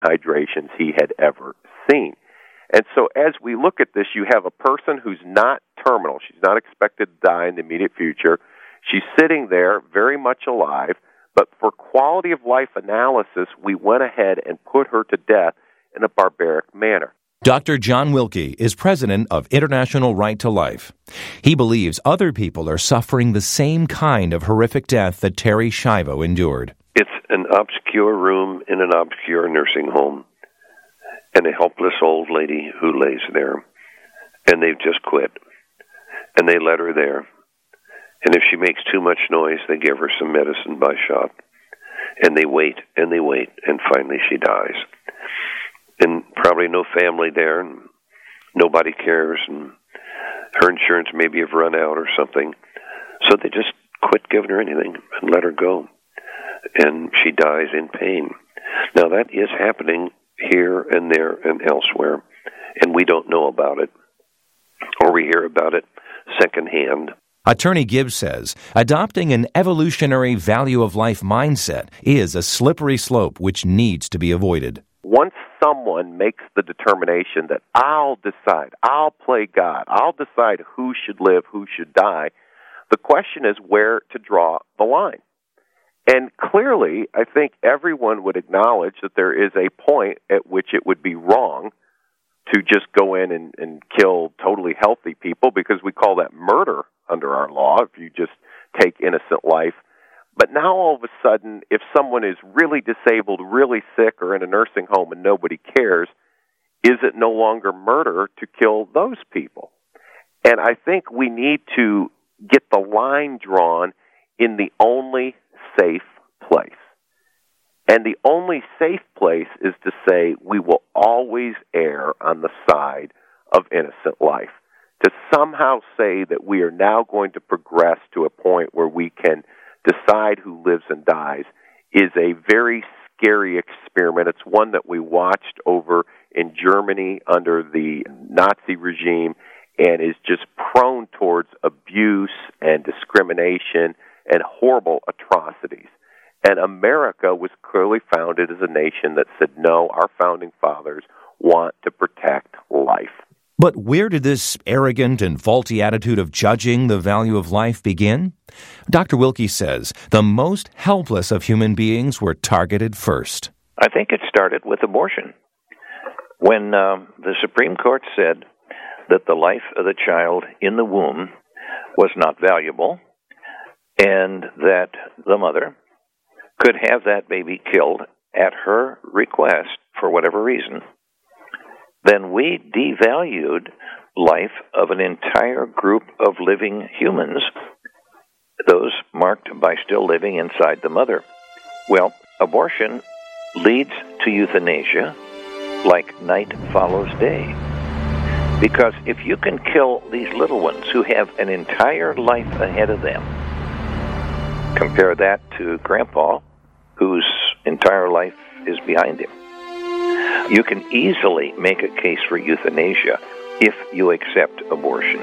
dehydrations he had ever seen. And so as we look at this, you have a person who's not terminal. She's not expected to die in the immediate future. She's sitting there very much alive, but for quality of life analysis, we went ahead and put her to death in a barbaric manner. Dr. John Wilkie is president of International Right to Life. He believes other people are suffering the same kind of horrific death that Terri Schiavo endured. It's an obscure room in an obscure nursing home, and a helpless old lady who lays there, and they've just quit, and they let her there. And if she makes too much noise, they give her some medicine by shot, and they wait, and finally she dies. And probably no family there, and nobody cares, and her insurance maybe have run out or something. So they just quit giving her anything and let her go. And she dies in pain. Now that is happening here and there and elsewhere, and we don't know about it, or we hear about it secondhand. Attorney Gibbs says adopting an evolutionary value of life mindset is a slippery slope which needs to be avoided. Once someone makes the determination that I'll decide, I'll play God, I'll decide who should live, who should die, the question is where to draw the line. And clearly, I think everyone would acknowledge that there is a point at which it would be wrong to just go in and kill totally healthy people, because we call that murder under our law if you just take innocent life. But now all of a sudden, if someone is really disabled, really sick, or in a nursing home and nobody cares, is it no longer murder to kill those people? And I think we need to get the line drawn in the only safe place. And the only safe place is to say we will always err on the side of innocent life. To somehow say that we are now going to progress to a point where we can decide who lives and dies is a very scary experiment. It's one that we watched over in Germany under the Nazi regime and is just prone towards abuse and discrimination and horrible atrocities. And America was clearly founded as a nation that said, no, our founding fathers want to protect life. But where did this arrogant and faulty attitude of judging the value of life begin? Dr. Wilkie says the most helpless of human beings were targeted first. I think it started with abortion. When the Supreme Court said that the life of the child in the womb was not valuable, and that the mother could have that baby killed at her request for whatever reason, then we devalued life of an entire group of living humans, those marked by still living inside the mother. Well, abortion leads to euthanasia like night follows day. Because if you can kill these little ones who have an entire life ahead of them, compare that to Grandpa, whose entire life is behind him. You can easily make a case for euthanasia if you accept abortion.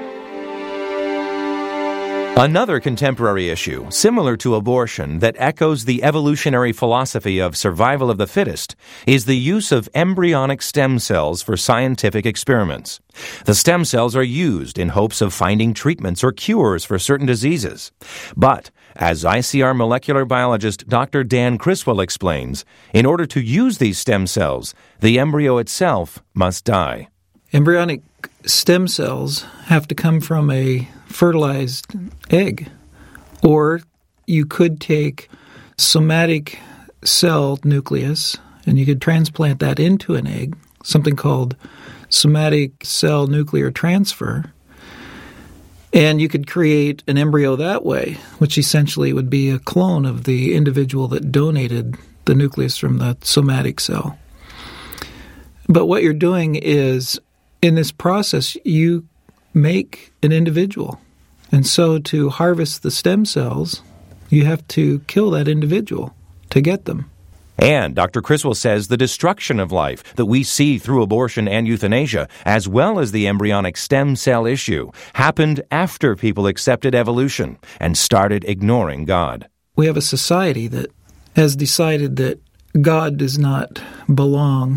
Another contemporary issue, similar to abortion, that echoes the evolutionary philosophy of survival of the fittest, is the use of embryonic stem cells for scientific experiments. The stem cells are used in hopes of finding treatments or cures for certain diseases. But, as ICR molecular biologist Dr. Dan Criswell explains, in order to use these stem cells, the embryo itself must die. Embryonic stem cells have to come from a fertilized egg. Or you could take somatic cell nucleus and you could transplant that into an egg, something called somatic cell nuclear transfer. And you could create an embryo that way, which essentially would be a clone of the individual that donated the nucleus from the somatic cell. But what you're doing is, in this process, you make an individual. And so to harvest the stem cells, you have to kill that individual to get them. And Dr. Criswell says the destruction of life that we see through abortion and euthanasia, as well as the embryonic stem cell issue, happened after people accepted evolution and started ignoring God. We have a society that has decided that God does not belong